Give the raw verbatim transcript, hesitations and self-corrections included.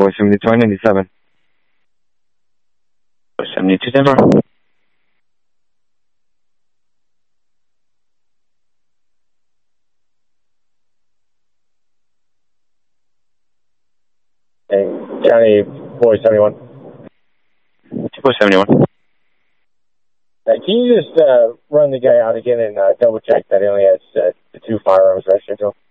voice seventy-two ninety-seven. seventy-two Denver. Hey, County Boy seventy-one. Boy seventy-one. Uh, can you just uh, run the guy out again and uh, double check that he only has uh, the two firearms registered to him?